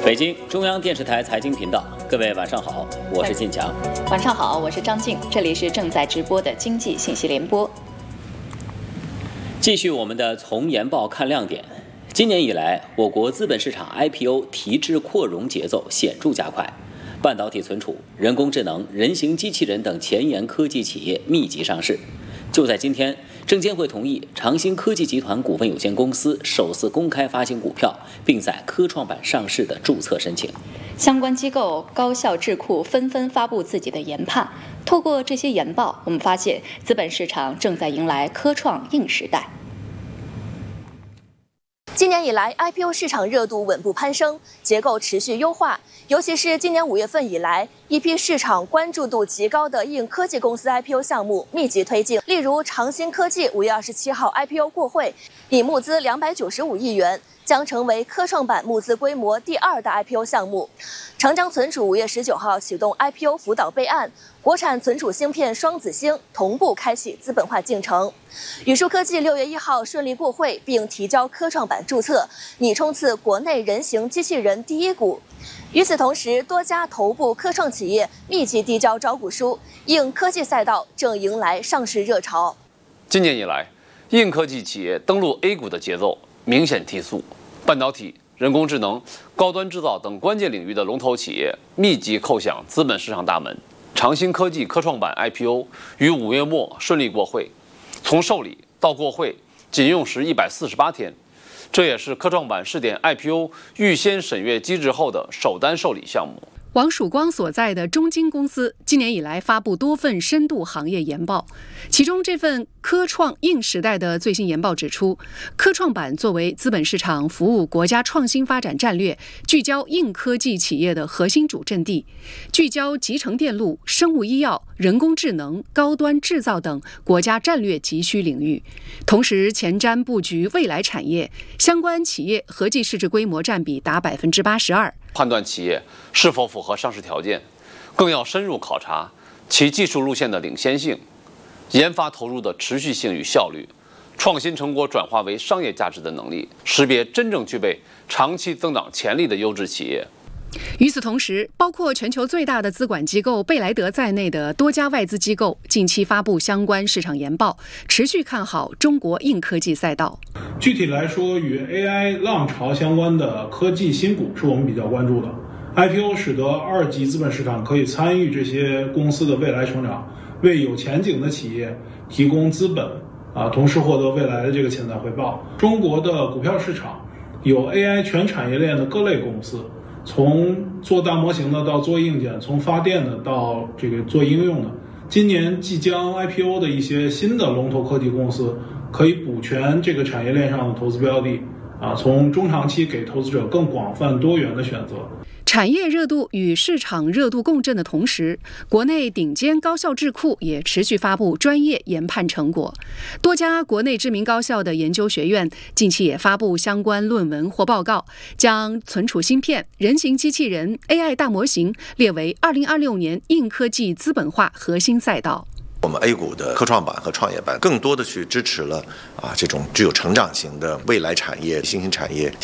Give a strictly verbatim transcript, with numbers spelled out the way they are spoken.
北京中央电视台财经频道，各位晚上好，我是晋强。 晚上好，我是张静，这里是正在直播的经济信息联播。 继续我们的从研报看亮点。今年以来，我国资本市场 I P O 提质扩容节奏显著加快，半导体存储、人工智能、人形机器人等前沿科技企业密集上市。就在今天，证监会同意长兴科技集团股份有限公司首次公开发行股票，并在科创板上市的注册申请。 相关机构、高校智库纷纷发布自己的研判。透过这些研报，我们发现资本市场正在迎来科创硬时代。 今年以来 I P O 市场热度稳步攀升，结构持续优化，尤其是今年五月份以来，一批市场关注度极高的硬科技公司 I P O 项目密集推进。例如长兴科技五月二十七号 I P O 过会，拟募资两百九十五亿元，将成为科创板募资规模第二大 I P O 项目。长江存储五月十九号启动 I P O 辅导备案，国产存储芯片双子星同步开启资本化进程。宇树科技六月一号顺利过会，并提交科创板注册，拟冲刺国内人形机器人第一股。与此同时，多家头部科创企业密集递交招股书，硬科技赛道正迎来上市热潮。 今年以来，硬科技企业登陆 A 股的节奏明显提速，半导体、人工智能、高端制造等关键领域的龙头企业密集叩响资本市场大门。长兴科技科创板 I P O 于五月末顺利过会，从受理到过会仅用时一百四十八天，这也是科创板试点 I P O 预先审阅机制后的首单受理项目。 王曙光所在的中金公司今年以来发布多份深度行业研报，其中这份科创硬时代的最新研报指出，科创板作为资本市场服务国家创新发展战略、聚焦硬科技企业的核心主阵地，聚焦集成电路、生物医药、人工智能、高端制造等国家战略急需领域，同时前瞻布局未来产业，相关企业合计市值规模占比达百分之八十二。 判断企业是否符合上市条件，更要深入考察其技术路线的领先性、研发投入的持续性与效率、创新成果转化为商业价值的能力，识别真正具备长期增长潜力的优质企业。 与此同时，包括全球最大的资管机构贝莱德在内的多家外资机构近期发布相关市场研报，持续看好中国硬科技赛道。 具体来说，与 A I 浪潮相关的科技新股是我们比较关注的。I P O 使得二级资本市场可以参与这些公司的未来成长，为有前景的企业提供资本啊，同时获得未来的这个潜在回报。中国的股票市场有 A I 全产业链的各类公司，从做大模型的到做硬件，从发电的到这个做应用的。今年即将 I P O 的一些新的龙头科技公司，可以补全这个产业链上的投资标的啊，从中长期给投资者更广泛多元的选择。 产业热度与市场热度共振的同时，国内顶尖高校智库也持续发布专业研判成果。多家国内知名高校的研究学院近期也发布相关论文或报告，将存储芯片、人形机器人、A I 大模型列为二零二六年硬科技资本化核心赛道。 我们 A 股的科创板和创业板更多的去支持了啊这种具有成长型的未来产业、新兴产业。